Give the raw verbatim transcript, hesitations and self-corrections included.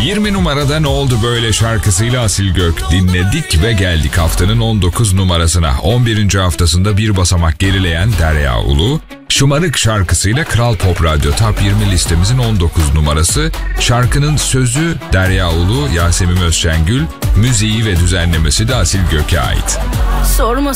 yirmi numarada Ne Oldu Böyle şarkısıyla Asil Gök dinledik ve geldik haftanın on dokuz numarasına. on birinci haftasında bir basamak gerileyen Derya Ulu, Şımarık şarkısıyla Kral Pop Radyo Top yirmi listemizin on dokuz numarası. Şarkının sözü Derya Ulu, Yasemin Özçengül, müziği ve düzenlemesi de Asil Gök'e ait. Sorma